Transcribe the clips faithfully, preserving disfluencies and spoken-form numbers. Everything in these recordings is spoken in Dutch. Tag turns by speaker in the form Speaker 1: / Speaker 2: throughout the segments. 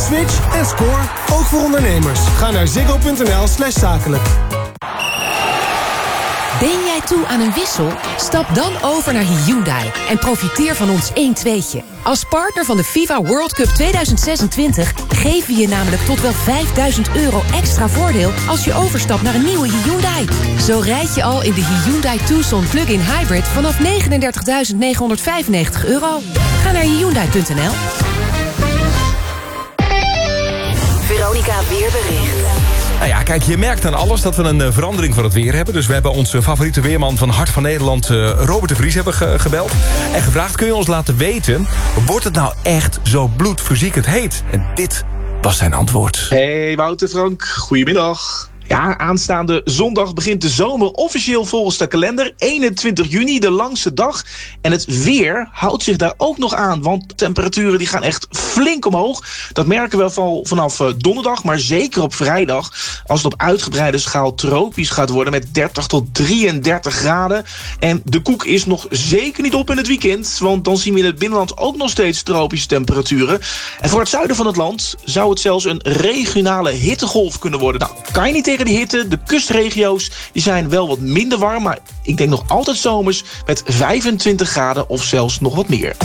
Speaker 1: Switch en score, ook voor ondernemers. Ga naar ziggo punt n l slash zakelijk.
Speaker 2: Ben jij toe aan een wissel? Stap dan over naar Hyundai en profiteer van ons één tweetje. Als partner van de FIFA World Cup tweeduizend zesentwintig geven we je namelijk tot wel vijfduizend euro extra voordeel als je overstapt naar een nieuwe Hyundai. Zo rijd je al in de Hyundai Tucson Plug-in Hybrid vanaf negenendertigduizend negenhonderdvijfennegentig euro. Ga naar hyundai punt n l.
Speaker 3: Veronica Weerbericht.
Speaker 4: Nou ja, kijk, je merkt aan alles dat we een uh, verandering van het weer hebben. Dus we hebben onze favoriete weerman van Hart van Nederland, uh, Robert de Vries, hebben ge- gebeld. En gevraagd, kun je ons laten weten, wordt het nou echt zo bloedverziekend heet? En dit was zijn antwoord.
Speaker 5: Hey Wouter Frank, goedemiddag. Ja, aanstaande zondag begint de zomer officieel volgens de kalender. eenentwintig juni, de langste dag. En het weer houdt zich daar ook nog aan. Want de temperaturen die gaan echt flink omhoog. Dat merken we wel vanaf donderdag, maar zeker op vrijdag. Als het op uitgebreide schaal tropisch gaat worden met dertig tot drieëndertig graden. En de koek is nog zeker niet op in het weekend. Want dan zien we in het binnenland ook nog steeds tropische temperaturen. En voor het zuiden van het land zou het zelfs een regionale hittegolf kunnen worden. Nou, kan je niet tegen de hitte. De kustregio's die zijn wel wat minder warm, maar ik denk nog altijd zomers met vijfentwintig graden of zelfs nog wat meer.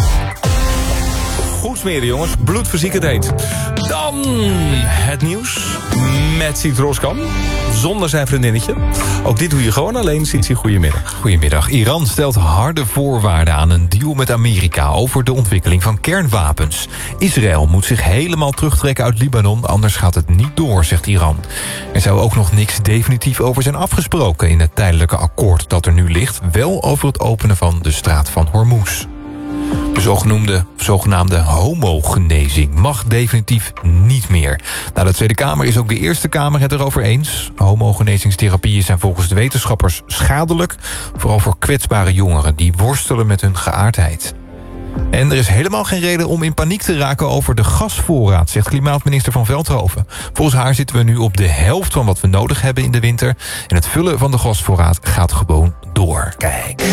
Speaker 4: Goed smeren, jongens. Bloedverziekend heet. Dan het nieuws met Siet Roskam. Zonder zijn vriendinnetje. Ook dit doe je gewoon alleen, Sietsie. Goedemiddag.
Speaker 6: Goedemiddag. Iran stelt harde voorwaarden aan een deal met Amerika over de ontwikkeling van kernwapens. Israël moet zich helemaal terugtrekken uit Libanon, anders gaat het niet door, zegt Iran. Er zou ook nog niks definitief over zijn afgesproken in het tijdelijke akkoord dat er nu ligt, wel over het openen van de straat van Hormuz. De zogenoemde, zogenaamde homogenezing mag definitief niet meer. Na de Tweede Kamer is ook de Eerste Kamer het erover eens. Homogenezingstherapieën zijn volgens de wetenschappers schadelijk, vooral voor kwetsbare jongeren die worstelen met hun geaardheid. En er is helemaal geen reden om in paniek te raken over de gasvoorraad, zegt klimaatminister Van Veldhoven. Volgens haar zitten we nu op de helft van wat we nodig hebben in de winter. En het vullen van de gasvoorraad gaat gewoon door. Kijk.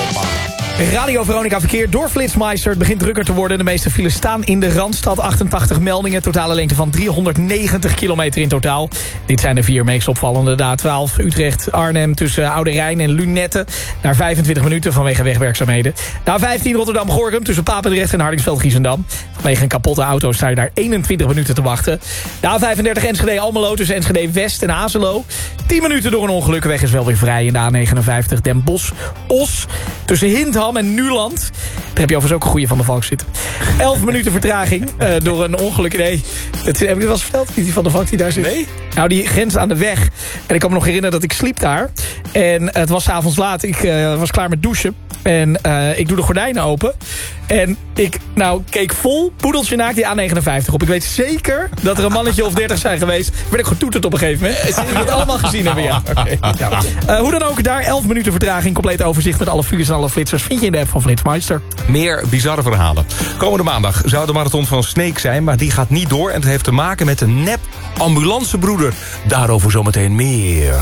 Speaker 7: Radio Veronica verkeer door Flitsmeister. Het begint drukker te worden. De meeste files staan in de Randstad. achtentachtig meldingen. Totale lengte van driehonderdnegentig kilometer in totaal. Dit zijn de vier meest opvallende. De A twaalf Utrecht Arnhem tussen Oude Rijn en Lunetten. Naar vijfentwintig minuten vanwege wegwerkzaamheden. De A vijftien Rotterdam Gorinchem tussen Papendrecht en Hardingsveld Giessendam. Vanwege een kapotte auto sta je daar eenentwintig minuten te wachten. De A vijfendertig Enschede Almelo tussen Enschede West en Azelo. tien minuten door een ongeluk. Weg is wel weer vrij in de A negenenvijftig Den Bosch Os. Tussen Hindham en Nuland. Daar heb je overigens ook een goede Van der Valk zitten. elf minuten vertraging uh, door een ongeluk. Nee, dat heb ik het wel eens verteld? Die Van der Valk die daar zit. Nee? Nou, die grenst aan de weg. En ik kan me nog herinneren dat ik sliep daar. En het was 's avonds laat. Ik uh, was klaar met douchen. En uh, ik doe de gordijnen open. En ik nou, keek vol poedeltje naakt die A negenenvijftig op. Ik weet zeker dat er een mannetje of dertig zijn geweest. Ik werd ook getoeterd op een gegeven moment. Ik heb het allemaal gezien hebben, ja. Okay. Ja. Uh, hoe dan ook, daar elf minuten vertraging. Compleet overzicht met alle files en alle flitsers vind je in de app van Flitsmeister.
Speaker 4: Meer bizarre verhalen. Komende maandag zou de marathon van Sneek zijn, maar die gaat niet door. En het heeft te maken met een nep ambulancebroeder. Daarover zometeen meer.